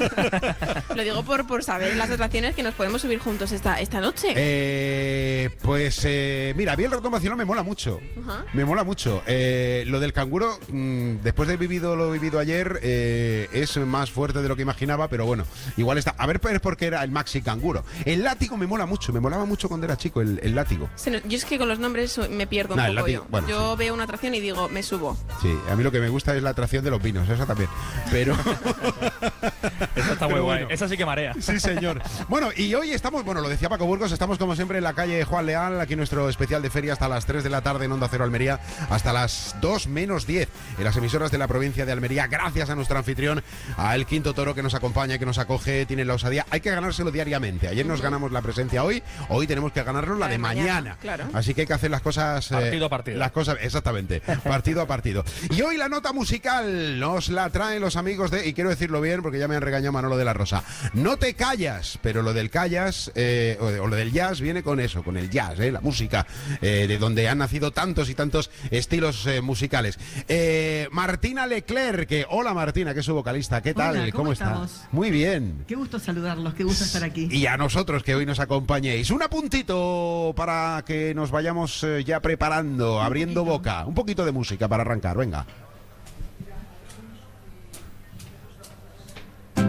Lo digo por saber las atracciones que nos podemos subir juntos esta noche. Mira, a mí el ratón vacilón me mola mucho. Me mola mucho. Lo del canguro, después de lo vivido ayer, es más fuerte de lo que imaginaba, pero bueno, igual está. A ver, es porque era el maxi canguro. El látigo me mola mucho, me molaba mucho cuando era chico, el látigo. Yo es que con los nombres me pierdo un poco. Látigo, bueno, yo sí. veo una atracción y digo, me subo. Sí, a mí lo que me gusta es la atracción de los vinos, esa también. Pero Esa está muy guay. Bueno. Esa sí que marea. Sí, señor. Bueno, y hoy estamos, lo decía Paco Burgos, estamos como siempre en la calle Juan Leal, aquí nuestro especial de feria hasta las 3 de la tarde en Onda Cero Almería, hasta las 2 menos 10 en las emisoras de la provincia de Almería, gracias a nuestro anfitrión, a El Quinto Toro, que nos acompaña, que nos acoge, tiene la osadía. Hay que ganárselo diariamente. Ayer nos ganamos la presencia hoy tenemos que ganarnos la de mañana. Claro. Así que hay que hacer las cosas... Partido a partido. Las cosas, exactamente, partido a partido. Y hoy la nota musical nos la traen los amigos de, y quiero decirlo bien porque ya me han regañado Manolo de la Rosa, No te callas, pero lo del callas, o lo del jazz viene con eso, con el jazz, la música, de donde han nacido tantos y tantos estilos musicales. Martina Leclerc, hola Martina, que es su vocalista, ¿qué tal? Hola, ¿cómo estás? estamos? Muy bien. Qué gusto saludarlos, qué gusto estar aquí. Y a nosotros que hoy nos acompañéis. Un apuntito para que nos vayamos ya preparando, abriendo boca. Un poquito de música para arrancar, venga.